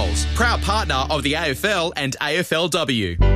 Coles, proud partner of the AFL and AFLW.